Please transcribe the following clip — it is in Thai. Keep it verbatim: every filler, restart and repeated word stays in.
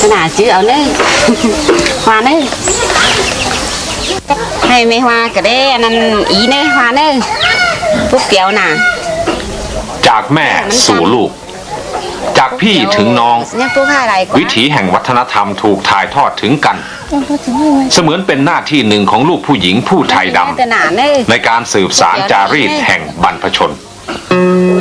หนาจื้อเอาเน้อว่าเน้อให้ไม่ว่าก็ได้นั่นอีเน้อว่าเน้อปุ๊บเกี่ยวน่ะจากแม่สู่ลูกจากพี่ถึงน้องวิถีแห่งวัฒนธรรมถูกถ่ายทอดถึงกันเสมือนเป็นหน้าที่หนึ่งของลูกผู้หญิงผู้ไทยดำในการสืบสานจารีตแห่งบรรพชน